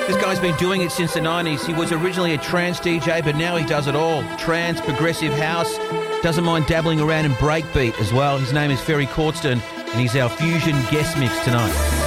This guy's been doing it since the 90s. He was originally a trance DJ, but now he does it all. Trance, progressive house, doesn't mind dabbling around in breakbeat as well. His name is Ferry Cordston, and he's our Fusion guest mix tonight.